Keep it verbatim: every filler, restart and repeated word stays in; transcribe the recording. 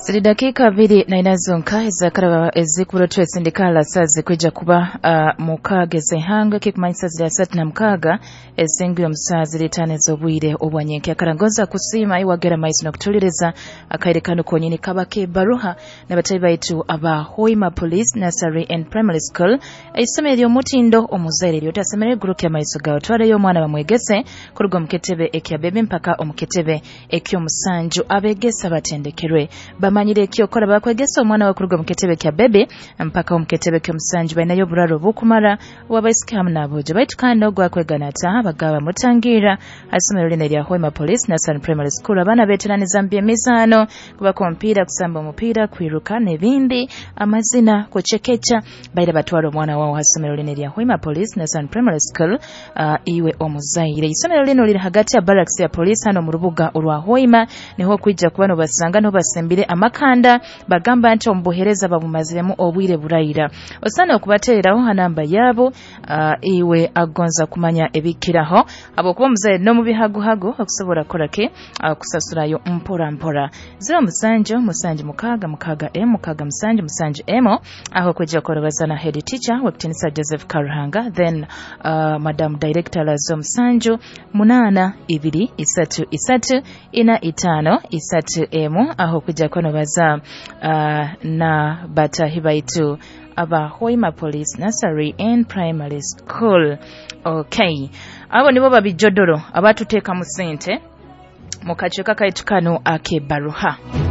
Ziri dakika abiri na inazo nka ezakaraba ezikubula tu esindikala sazi kwijja kuba uh, mukaaga ez'ehanga kikumanyisa ziri asatu na mukaaga ezingi omusazi litano ez'obwire obwanyenke akarangoza kusiima iwagera maizi n'okutuliriza akaire kano konyini kabake baruha n'abatabi baitu aba Hoima Police Nursery and Primary School eisomero ly'omutindo omuzaire lyotasemere guruki amaiso gawo twaleyo omwana bamwegese kuruga omuketebe ekya bebe mpaka omuketebe eky'omusanju abegesa batendekerwe bamanyire ekyokola bakwegesa omwana wakuruga omuketebe kya bebe mpaka omuketebe ky'omusanju balinayo obulalo bukumara wabaisikamu n'aboojo baitukanda ogwakwegana ata bagaba mutangira asomero lino erya Hoima Police Nursery and Primary School abaana beeteraniza mu by'emizaano kubaka omupiira kusamba omupiira kwiruka n'ebindi amazina kucekecha baira batwala omwana wawo asomero lino erya Hoima Police Nursery and Primary School uh, iwe omuzaire isomero lino liri hagati ya barracks ya police hano mu rubuga olwa Hoima niho kwijja kubano basanga no basembire amakanda bagamba nti omubohereza babumaziremu obwire burayira osana okubateeraho hanamba yabo uh, iwe agonza kumanya ebikiraho abo kuba muzaire no mubihaguhago okusobola kolake uh, kusasulayo mpora mpora zero musanjo musanjo mukaga mukaga m mukaga musanjo musanjo emo aho kwijja korobazana head teacher Wakitinisa Joseph Karuhanga then uh, madam director lazo musanjo munana ibiri isatu isatu ina itano isatu emu aho kwijja konobaza uh, na batahi baitu aba Hoima Police Nursery and Primary School. Okay, abo nibo babijodoro abatuteeka mu sente mu kacweka kaitu kano ake baruha.